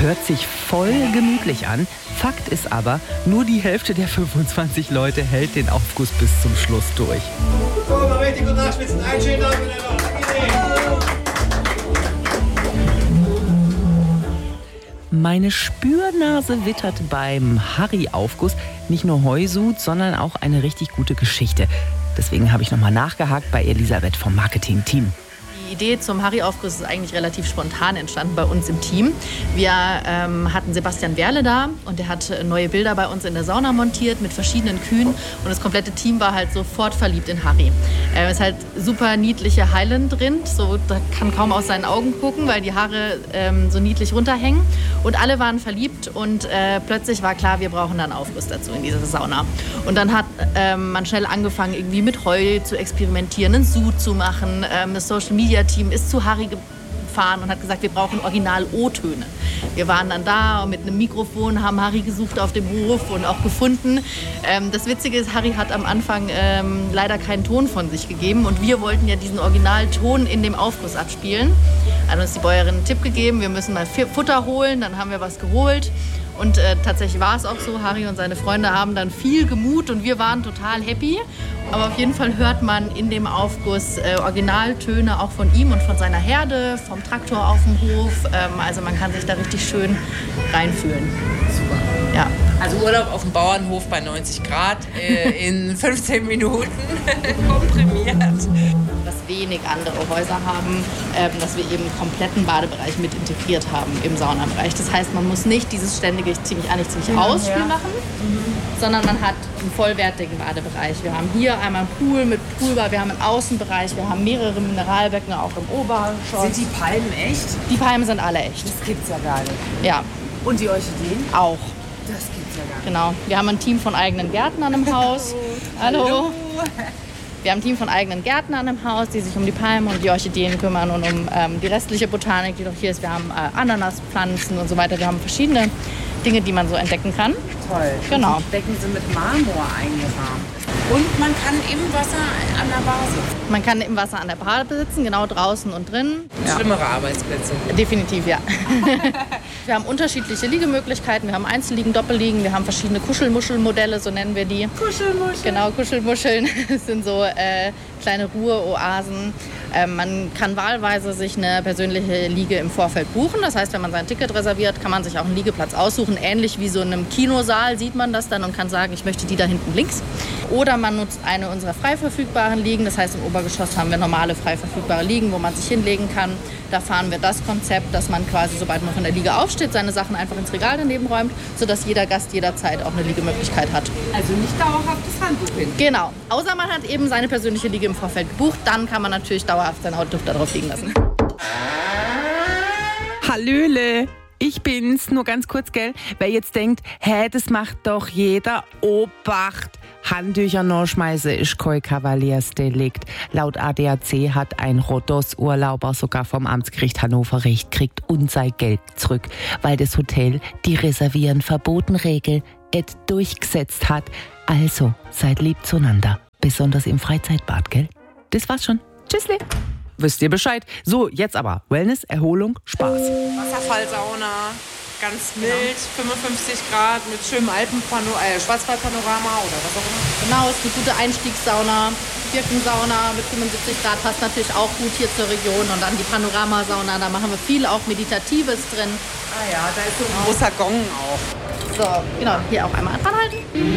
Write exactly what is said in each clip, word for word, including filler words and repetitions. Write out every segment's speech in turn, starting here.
hört sich voll gemütlich an. Fakt ist aber, nur die Hälfte der fünfundzwanzig Leute hält den Aufguss bis zum Schluss durch. So, mal richtig gut nachschwitzen. Einen schönen Tag miteinander. Meine Spürnase wittert beim Harry-Aufguss nicht nur Heusud, sondern auch eine richtig gute Geschichte. Deswegen habe ich nochmal nachgehakt bei Elisabeth vom Marketing-Team. Die Idee zum Harry-Aufguss ist eigentlich relativ spontan entstanden bei uns im Team. Wir ähm, hatten Sebastian Werle da und der hat neue Bilder bei uns in der Sauna montiert mit verschiedenen Kühen und das komplette Team war halt sofort verliebt in Harry. Er ist halt super niedliche Highland-Rind, so da kann kaum aus seinen Augen gucken, weil die Haare ähm, so niedlich runterhängen und alle waren verliebt und äh, plötzlich war klar, wir brauchen dann Aufguss dazu in dieser Sauna. Und dann hat ähm, man schnell angefangen, irgendwie mit Heu zu experimentieren, einen Sud zu machen, ähm, das Social-Media-Team ist zu Harry gefahren und hat gesagt, wir brauchen Original-O-Töne. Wir waren dann da mit einem Mikrofon, haben Harry gesucht auf dem Hof und auch gefunden. Ähm, das Witzige ist, Harry hat am Anfang ähm, leider keinen Ton von sich gegeben und wir wollten ja diesen Originalton in dem Aufguss abspielen. Hat uns die Bäuerin einen Tipp gegeben, wir müssen mal Futter holen, dann haben wir was geholt. Und äh, tatsächlich war es auch so, Harry und seine Freunde haben dann viel gemut und wir waren total happy. Aber auf jeden Fall hört man in dem Aufguss äh, Originaltöne auch von ihm und von seiner Herde, vom Traktor auf dem Hof. Ähm, also man kann sich da richtig schön reinfühlen. Super. Ja. Also Urlaub auf dem Bauernhof bei neunzig Grad äh, in fünfzehn Minuten komprimiert. Was wenig andere Häuser haben, ähm, dass wir eben einen kompletten Badebereich mit integriert haben im Saunabereich. Das heißt, man muss nicht dieses ständige, ich ziehe mich an, ich ziehe mich aus Spiel machen, mhm. sondern man hat einen vollwertigen Badebereich. Wir haben hier einmal einen Pool mit Poolbar, wir haben einen Außenbereich, wir haben mehrere Mineralbecken auch im Obergeschoss. Sind die Palmen echt? Die Palmen sind alle echt. Das gibt's ja gar nicht. Ja. Und die Orchideen? Auch. Das gibt's ja gar nicht. Genau. Wir haben ein Team von eigenen Gärtnern im Haus. Hallo. Hallo. Wir haben ein Team von eigenen Gärtnern im Haus, die sich um die Palmen und die Orchideen kümmern und um ähm, die restliche Botanik, die noch hier ist. Wir haben äh, Ananaspflanzen und so weiter. Wir haben verschiedene Dinge, die man so entdecken kann. Toll. Genau. Die Becken sind mit Marmor eingerahmt. Und man kann im Wasser an der Bar sitzen. Man kann im Wasser an der Bar sitzen, genau draußen und drin. Ja. Schlimmere Arbeitsplätze. Definitiv, ja. Wir haben unterschiedliche Liegemöglichkeiten. Wir haben Einzelliegen, Doppelliegen. Wir haben verschiedene Kuschelmuschelmodelle, so nennen wir die. Kuschelmuscheln. Genau, Kuschelmuscheln. Das sind so äh, kleine Ruheoasen. Ähm, man kann wahlweise sich eine persönliche Liege im Vorfeld buchen. Das heißt, wenn man sein Ticket reserviert, kann man sich auch einen Liegeplatz aussuchen. Ähnlich wie so in einem Kinosaal sieht man das dann und kann sagen, ich möchte die da hinten links. Oder man nutzt eine unserer frei verfügbaren Liegen. Das heißt, im Obergeschoss haben wir normale frei verfügbare Liegen, wo man sich hinlegen kann. Da fahren wir das Konzept, dass man quasi, sobald man von der Liege aufsteht, seine Sachen einfach ins Regal daneben räumt, sodass jeder Gast jederzeit auch eine Liegemöglichkeit hat. Also nicht dauerhaftes Handtuch hin. Genau. Außer man hat eben seine persönliche Liege im Vorfeld gebucht. Dann kann man natürlich dauerhaft sein Handtuch da drauf liegen lassen. Hallöle, ich bin's, nur ganz kurz, gell? Wer jetzt denkt, hä, das macht doch jeder, Obacht! Handtücher nachschmeißen ist kein Kavaliersdelikt. Laut A D A C hat ein Rhodos-Urlauber sogar vom Amtsgericht Hannover Recht kriegt und sein Geld zurück, weil das Hotel die Reservieren-Verboten-Regel et durchgesetzt hat. Also, seid lieb zueinander. Besonders im Freizeitbad, gell? Das war's schon. Tschüssle. Wisst ihr Bescheid? So, jetzt aber Wellness, Erholung, Spaß. Wasserfallsauna, ganz mild, genau. fünfundfünfzig Grad mit schönem Alpenpano- äh, Schwarzwaldpanorama oder was auch immer. Genau, ist eine gute Einstiegssauna. Birkensauna mit fünfundsiebzig Grad passt natürlich auch gut hier zur Region. Und dann die Panoramasauna, da machen wir viel auch Meditatives drin. Ah ja, da ist so ein großer Gong auch. So, genau, hier auch einmal anhalten.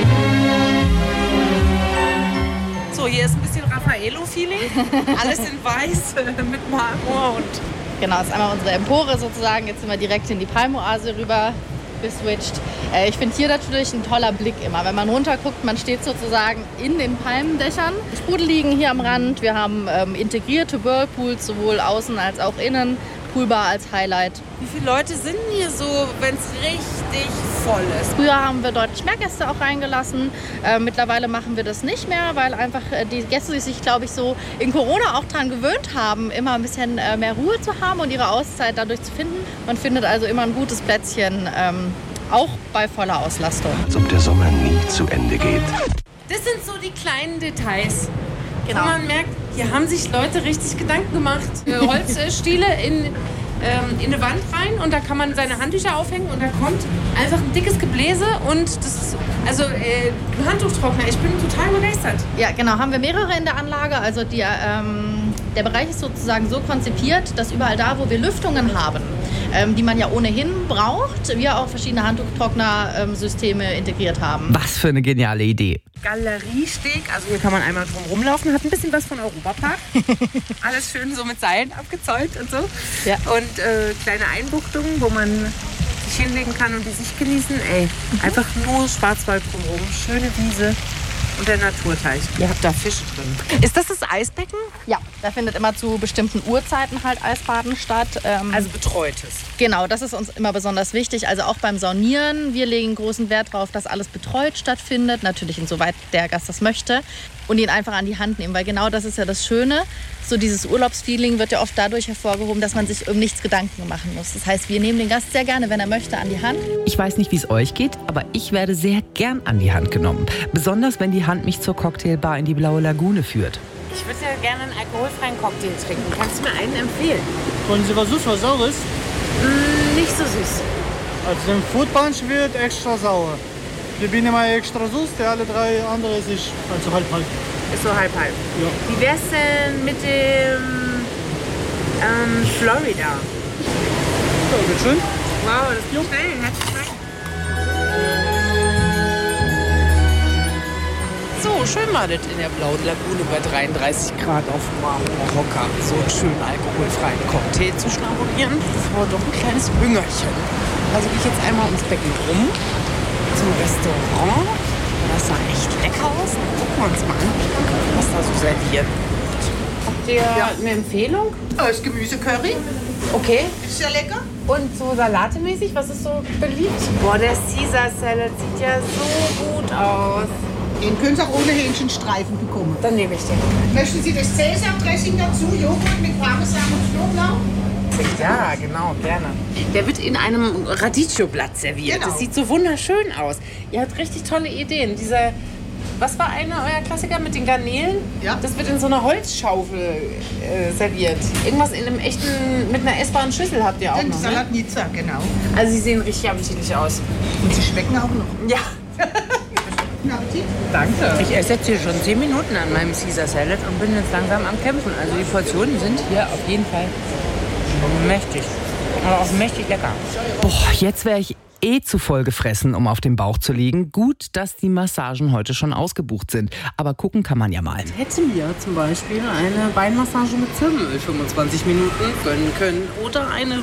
So, hier ist ein bisschen Raffaello-Feeling. Alles in weiß mit Marmor und... Genau, das ist einmal unsere Empore sozusagen. Jetzt sind wir direkt in die Palmoase rüber geswitcht. Äh, ich finde hier natürlich ein toller Blick immer. Wenn man runterguckt, man steht sozusagen in den Palmendächern. Sprudel liegen hier am Rand. Wir haben ähm, integrierte Whirlpools, sowohl außen als auch innen. Poolbar als Highlight. Wie viele Leute sind hier so, wenn es richtig voll ist? Früher haben wir deutlich mehr Gäste auch reingelassen. Äh, mittlerweile machen wir das nicht mehr, weil einfach äh, die Gäste sich, glaube ich, so in Corona auch daran gewöhnt haben, immer ein bisschen äh, mehr Ruhe zu haben und ihre Auszeit dadurch zu finden. Man findet also immer ein gutes Plätzchen, ähm, auch bei voller Auslastung. Als ob der Sommer nie zu Ende geht. Das sind so die kleinen Details. Genau. Wo man merkt, hier haben sich Leute richtig Gedanken gemacht. Holzstiele in ähm, in eine Wand rein und da kann man seine Handtücher aufhängen und da kommt einfach ein dickes Gebläse und das ist, also äh, ein Handtuchtrockner. Ich bin total begeistert. Ja, genau. Haben wir mehrere in der Anlage. Also die, ähm, der Bereich ist sozusagen so konzipiert, dass überall da, wo wir Lüftungen haben, ähm, die man ja ohnehin braucht, wir auch verschiedene Handtuchtrockner-Systeme ähm, integriert haben. Was für eine geniale Idee. Galeriesteg, also hier kann man einmal drum rumlaufen, hat ein bisschen was von Europapark. Alles schön so mit Seilen abgezäunt und so. Ja. Und äh, kleine Einbuchtungen, wo man sich hinlegen kann und die Sicht genießen. Ey, mhm. einfach nur Schwarzwald drumherum, schöne Wiese und der Naturteich. Ihr habt da Fische drin. Ist das das Eisbecken? Ja, da findet immer zu bestimmten Uhrzeiten halt Eisbaden statt. Ähm, also betreutes. Genau, das ist uns immer besonders wichtig. Also auch beim Saunieren. Wir legen großen Wert darauf, dass alles betreut stattfindet. Natürlich insoweit der Gast das möchte. Und ihn einfach an die Hand nehmen. Weil genau das ist ja das Schöne. So dieses Urlaubsfeeling wird ja oft dadurch hervorgehoben, dass man sich um nichts Gedanken machen muss. Das heißt, wir nehmen den Gast sehr gerne, wenn er möchte, an die Hand. Ich weiß nicht, wie es euch geht, aber ich werde sehr gern an die Hand genommen. Besonders, wenn die Hand mich zur Cocktailbar in die Blaue Lagune führt. Ich würde ja gerne einen alkoholfreien Cocktail trinken. Kannst du mir einen empfehlen? Wollen Sie was süß, was saures? Mm, nicht so süß. Also der Food Punch wird extra sauer. Wir bieten mal extra süß, der alle drei andere ist also halb halb. Ist so halb halb. Ja. Wie wär's denn mit dem ähm, Florida? Ja, geht schön. Wow, das geht schnell. Herzlichen Dank. So, schön war das in der Blauen Lagune bei dreiunddreißig Grad auf dem Marmorhocker. So einen schönen alkoholfreien Cocktail zu schnabulieren. Das war doch ein kleines Hüngerchen. Also gehe ich jetzt einmal ums Becken rum zum Restaurant. Das sah echt lecker aus. Dann gucken wir uns mal an, was da so serviert wird. Habt ihr ja eine Empfehlung? Das Gemüsecurry. Okay. Ist sehr lecker. Und so salatemäßig, was ist so beliebt? Boah, der Caesar Salad sieht ja so gut aus. Den können Sie auch ohne Hähnchenstreifen bekommen. Dann nehme ich den. Möchten Sie das Cäsar-Dressing dazu? Joghurt mit Parmesan und Knoblauch? Ja, genau, gerne. Der wird in einem Radicchio-Blatt serviert. Genau. Das sieht so wunderschön aus. Ihr habt richtig tolle Ideen. Dieser, was war einer euer Klassiker mit den Garnelen? Ja. Das wird in so einer Holzschaufel äh, serviert. Irgendwas in einem echten, mit einer essbaren Schüssel habt ihr auch Den noch, ne? Salatnica, genau. Also sie sehen richtig appetitlich aus. Und sie schmecken auch noch. Ja. Guten Appetit. Danke. Ich esse jetzt hier schon zehn Minuten an meinem Caesar Salad und bin jetzt langsam am Kämpfen. Also die Portionen sind hier auf jeden Fall mächtig. Aber auch mächtig lecker. Boah, jetzt wäre ich eh zu voll gefressen, um auf dem Bauch zu liegen. Gut, dass die Massagen heute schon ausgebucht sind. Aber gucken kann man ja mal. Hätte mir zum Beispiel eine Beinmassage mit Zirbenöl fünfundzwanzig Minuten gönnen können. Oder eine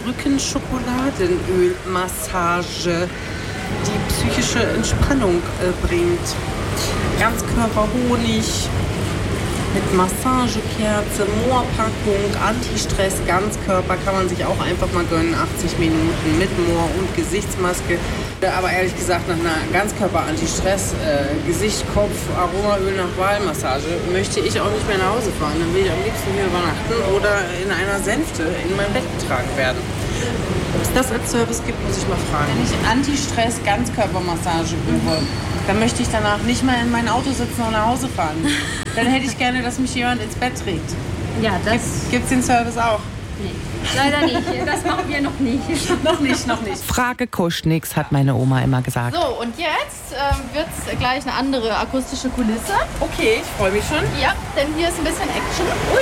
Rückenschokoladenölmassage, die psychische Entspannung äh, bringt. Ganzkörperhonig mit Massagekerze, Moorpackung, Anti-Stress, Ganzkörper kann man sich auch einfach mal gönnen. achtzig Minuten mit Moor und Gesichtsmaske. Aber ehrlich gesagt, nach einer Ganzkörper-Anti-Stress, äh, Gesicht, Kopf, Aromaöl nach Wahlmassage, möchte ich auch nicht mehr nach Hause fahren. Dann will ich am liebsten hier übernachten oder in einer Sänfte in mein Bett getragen werden. Ob es das als Service gibt, muss ich mal fragen. Wenn ich Anti-Stress Ganzkörpermassage buche, dann möchte ich danach nicht mehr in mein Auto sitzen und nach Hause fahren. Dann hätte ich gerne, dass mich jemand ins Bett trägt. Ja, das... Gibt es den Service auch? Nee. Leider nicht. Das machen wir noch nicht. Noch nicht, noch nicht. Frage kostet nix, hat meine Oma immer gesagt. So, und jetzt ähm, wird es gleich eine andere akustische Kulisse. Okay, ich freue mich schon. Ja, denn hier ist ein bisschen Action. Ui!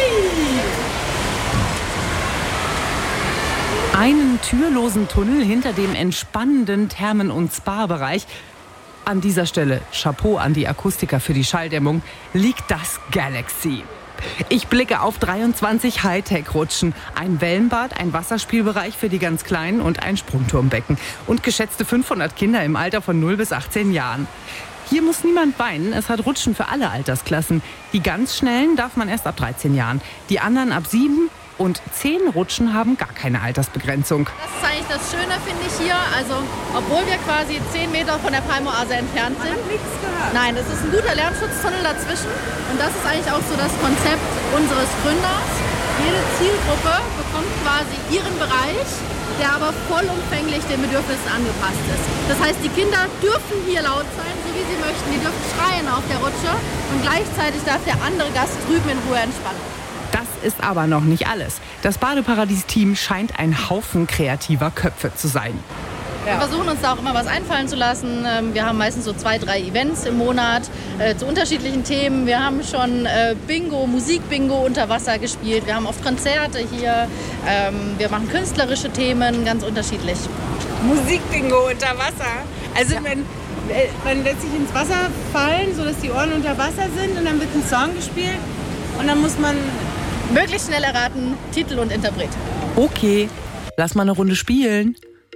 Einen türlosen Tunnel hinter dem entspannenden Thermen- und Spa-Bereich. An dieser Stelle Chapeau an die Akustiker für die Schalldämmung, liegt das Galaxy. Ich blicke auf dreiundzwanzig Hightech-Rutschen, ein Wellenbad, ein Wasserspielbereich für die ganz Kleinen und ein Sprungturmbecken. Und geschätzte fünfhundert Kinder im Alter von null bis achtzehn Jahren. Hier muss niemand weinen, es hat Rutschen für alle Altersklassen. Die ganz Schnellen darf man erst ab dreizehn Jahren, die anderen ab sieben. Und zehn Rutschen haben gar keine Altersbegrenzung. Das ist eigentlich das Schöne, finde ich hier. Also, obwohl wir quasi zehn Meter von der Palmoase entfernt sind. Man hat nichts gehört. Nein, es ist ein guter Lärmschutztunnel dazwischen. Und das ist eigentlich auch so das Konzept unseres Gründers. Jede Zielgruppe bekommt quasi ihren Bereich, der aber vollumfänglich den Bedürfnissen angepasst ist. Das heißt, die Kinder dürfen hier laut sein, so wie sie möchten. Die dürfen schreien auf der Rutsche. Und gleichzeitig darf der andere Gast drüben in Ruhe entspannen. Das ist aber noch nicht alles. Das Badeparadies-Team scheint ein Haufen kreativer Köpfe zu sein. Wir versuchen uns da auch immer was einfallen zu lassen. Wir haben meistens so zwei, drei Events im Monat äh, zu unterschiedlichen Themen. Wir haben schon äh, Bingo, Musikbingo unter Wasser gespielt. Wir haben oft Konzerte hier. Ähm, wir machen künstlerische Themen, ganz unterschiedlich. Musikbingo unter Wasser. Also Ja. man, man lässt sich ins Wasser fallen, sodass die Ohren unter Wasser sind und dann wird ein Song gespielt und dann muss man... Möglichst schnell erraten, Titel und Interpret. Okay, lass mal eine Runde spielen.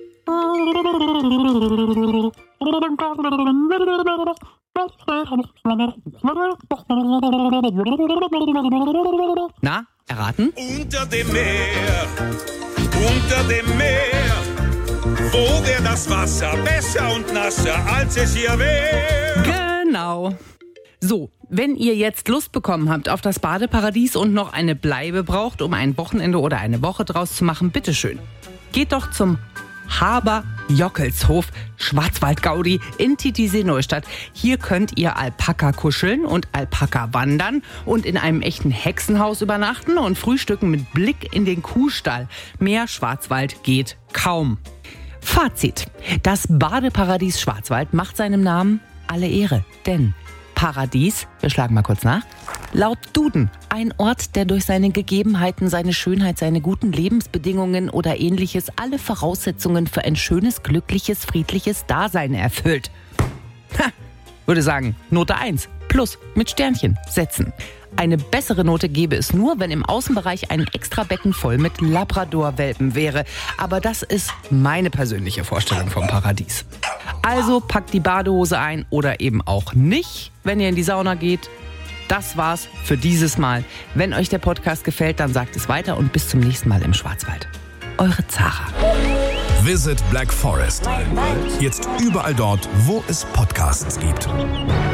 Na, erraten? Unter dem Meer, unter dem Meer, wo wäre das Wasser besser und nasser, als es hier wäre? Genau. So, wenn ihr jetzt Lust bekommen habt auf das Badeparadies und noch eine Bleibe braucht, um ein Wochenende oder eine Woche draus zu machen, bitteschön. Geht doch zum Haber-Jockelshof Schwarzwald-Gaudi in Titisee-Neustadt. Hier könnt ihr Alpaka kuscheln und Alpaka wandern und in einem echten Hexenhaus übernachten und frühstücken mit Blick in den Kuhstall. Mehr Schwarzwald geht kaum. Fazit: Das Badeparadies Schwarzwald macht seinem Namen alle Ehre, denn Paradies, wir schlagen mal kurz nach, laut Duden ein Ort, der durch seine Gegebenheiten, seine Schönheit, seine guten Lebensbedingungen oder ähnliches alle Voraussetzungen für ein schönes, glückliches, friedliches Dasein erfüllt. Ha, würde sagen, Note eins, plus mit Sternchen setzen. Eine bessere Note gäbe es nur, wenn im Außenbereich ein Extrabecken voll mit Labrador-Welpen wäre. Aber das ist meine persönliche Vorstellung vom Paradies. Also packt die Badehose ein oder eben auch nicht, wenn ihr in die Sauna geht. Das war's für dieses Mal. Wenn euch der Podcast gefällt, dann sagt es weiter und bis zum nächsten Mal im Schwarzwald. Eure Zara. Visit Black Forest. Jetzt überall dort, wo es Podcasts gibt.